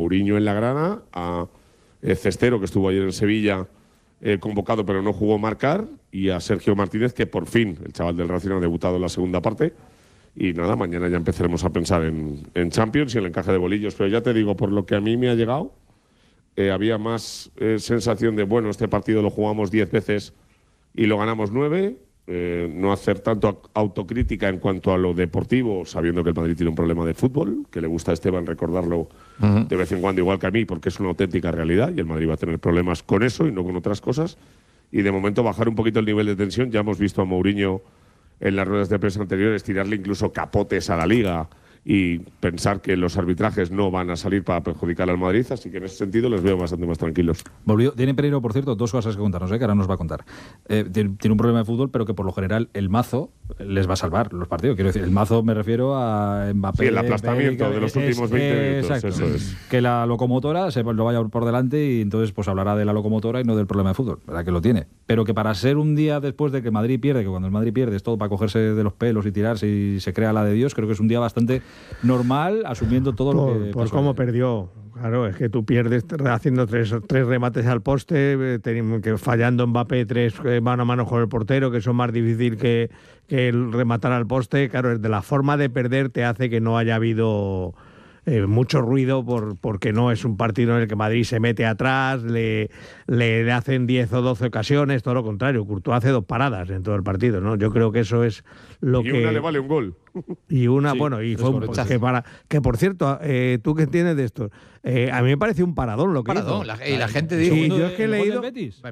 Mourinho en la grana, a Cestero, que estuvo ayer en Sevilla, convocado pero no jugó marcar, y a Sergio Martínez, que por fin, el chaval del Racing, ha debutado en la segunda parte. Y nada, mañana ya empezaremos a pensar en Champions y en el encaje de bolillos. Pero ya te digo, por lo que a mí me ha llegado, había más sensación de, bueno, este partido lo jugamos 10 veces y lo ganamos 9. No hacer tanto autocrítica en cuanto a lo deportivo, sabiendo que el Madrid tiene un problema de fútbol, que le gusta a Esteban recordarlo de vez en cuando, igual que a mí, porque es una auténtica realidad, y el Madrid va a tener problemas con eso y no con otras cosas. Y de momento bajar un poquito el nivel de tensión. Ya hemos visto a Mourinho en las ruedas de prensa anteriores tirarle incluso capotes a la Liga y pensar que los arbitrajes no van a salir para perjudicar al Madrid, así que en ese sentido les veo bastante más tranquilos. Tiene Pereiro, por cierto, dos cosas que contarnos, que ahora nos va a contar. Tiene un problema de fútbol, pero que por lo general el mazo les va a salvar los partidos. Quiero decir, el mazo me refiero a Mbappé. Sí, el aplastamiento de los últimos 20 minutos. Exacto. Eso es. Que la locomotora se lo vaya por delante y entonces pues hablará de la locomotora y no del problema de fútbol, ¿verdad que lo tiene? Pero que para ser un día después de que Madrid pierde, que cuando el Madrid pierde es todo para cogerse de los pelos y tirarse y se crea la de Dios, creo que es un día bastante normal, asumiendo todo lo que por cómo perdió. Claro, es que tú pierdes haciendo tres remates al poste, que fallando Mbappé 3 mano a mano con el portero, que son más difícil que el rematar al poste. Claro, de la forma de perder te hace que no haya habido mucho ruido, porque no es un partido en el que Madrid se mete atrás, le hacen 10 o 12 ocasiones, todo lo contrario. Courtois hace 2 paradas en todo el partido, ¿no? Yo creo que eso es lo que... Y una le vale un gol. Y una, sí, bueno, y fue que por cierto, tú que entiendes de esto, a mí me parece un paradón lo que hizo. Y la gente dijo... Sí, yo es que he leído...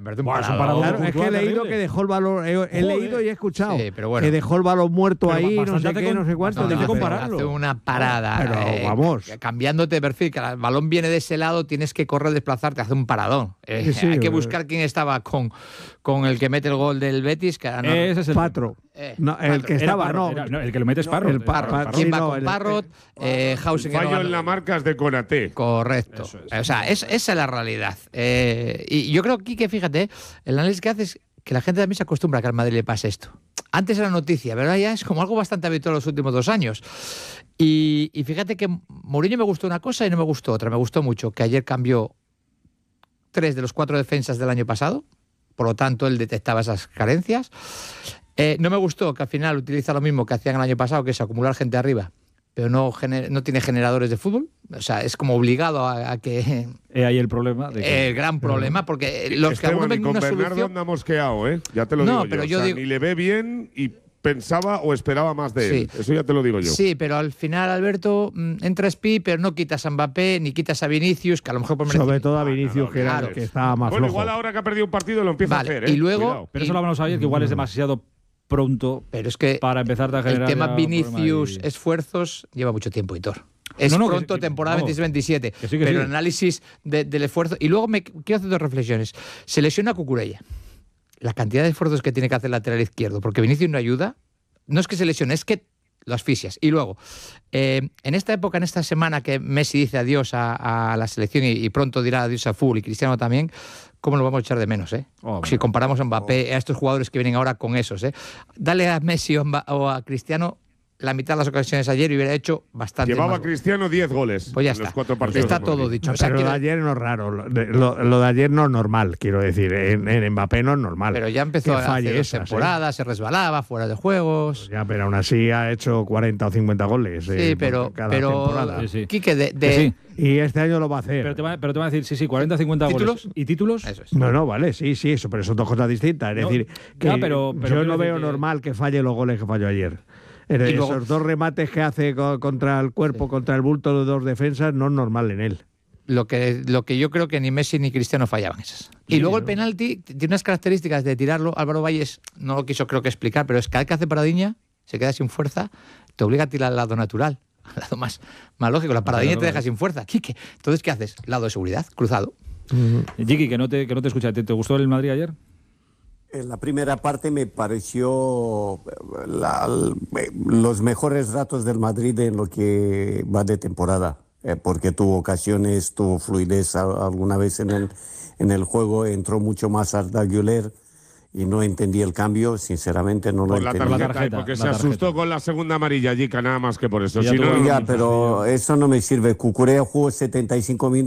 Claro, es que he leído que dejó el balón, he leído y he escuchado pero bueno, que dejó el balón muerto pero ahí, no sé qué, no sé cuánto. Hace una parada. Pero vamos. Cambiándote de perfil, que el balón viene de ese lado, tienes que correr, desplazarte, hace un paradón. Sí, hay que buscar quién estaba con el que mete el gol del Betis. Que no, ese es el Patro. No, el que estaba, el que lo mete es Parrot. El Parrot. ¿Quién va Sí, con Parrot? Hausen, El fallo en la marca es de Konaté. Correcto. O sea, esa es la realidad. Y yo creo, Quique, fíjate, el análisis que hace es que la gente también se acostumbra a que al Madrid le pase esto. Antes era noticia, pero ahora ya es como algo bastante habitual los últimos 2 años. Y fíjate que Mourinho me gustó una cosa y no me gustó otra. Me gustó mucho que ayer cambió 3 de los 4 defensas del año pasado. Por lo tanto, él detectaba esas carencias. No me gustó que al final utiliza lo mismo que hacían el año pasado, que es acumular gente arriba, pero no tiene generadores de fútbol. O sea, es como obligado a que... ahí el problema. El gran problema, porque los Esteban, que algunos ven con una Bernardo solución... anda mosqueado, ya te lo digo pero yo. Ni le ve bien y pensaba o esperaba más de él. Eso ya te lo digo yo. Sí, pero al final, Alberto, entra Spi, pero no quitas a Mbappé, ni quitas a Vinicius, que a lo mejor... Sobre todo a Vinicius, que estaba más flojo. Igual ahora que ha perdido un partido lo empieza a hacer, Y luego... Cuidado. Pero eso lo hablamos ayer, que igual es demasiado pronto, pero es que para empezar a generar el tema Vinicius, esfuerzos, lleva mucho tiempo, Hitor. Es pronto, temporada 26-27, pero el análisis del esfuerzo... Y luego quiero hacer 2 reflexiones. Se lesiona a Cucurella. La cantidad de esfuerzos que tiene que hacer el lateral izquierdo, porque Vinicius no ayuda. No es que se lesione, es que lo asfixias. Y luego, en esta época, en esta semana que Messi dice adiós a la selección y pronto dirá adiós a fútbol, y Cristiano también, ¿cómo lo vamos a echar de menos? Si comparamos a Mbappé, a estos jugadores que vienen ahora con esos. Dale a Messi o a Cristiano la mitad de las ocasiones ayer y hubiera hecho bastante Llevaba más. Cristiano 10 goles pues ya en está. los 4 partidos. Está todo dicho. Pero lo de ayer no es raro. Lo de ayer no es normal, quiero decir. En Mbappé no es normal. Pero ya empezó a hacer 2 temporadas, se resbalaba, fuera de juegos. Pues ya, pero aún así ha hecho 40 o 50 goles. Sí, pero temporada. Quique, y este año lo va a hacer. Pero te va a decir, sí, 40 o 50 goles. ¿Y títulos? Eso es. No, vale, sí, eso, pero son 2 cosas distintas. Es decir, que pero yo no veo normal que falle los goles que falló ayer. Esos 2 remates que hace contra el cuerpo, contra el bulto de 2 defensas, no es normal en él. Lo que yo creo que ni Messi ni Cristiano fallaban esas. Y luego el penalti tiene unas características de tirarlo. Álvaro Valles no lo quiso, creo que, explicar, pero es que cada vez que hace paradiña, se queda sin fuerza, te obliga a tirar al lado natural, al lado más lógico. La paradiña te deja sin fuerza. Quique, entonces, ¿qué haces? Lado de seguridad, cruzado. Jiki, que no te escucha. ¿Te gustó el Madrid ayer? En la primera parte me pareció los mejores ratos del Madrid en lo que va de temporada, porque tuvo ocasiones, tuvo fluidez alguna vez en el juego, entró mucho más Arda Güler y no entendí el cambio, sinceramente no lo entendí. Por la tarjeta, porque se asustó con la segunda amarilla, Jica, nada más que por eso. Pero eso no me sirve. Cucurella jugó 75 minutos.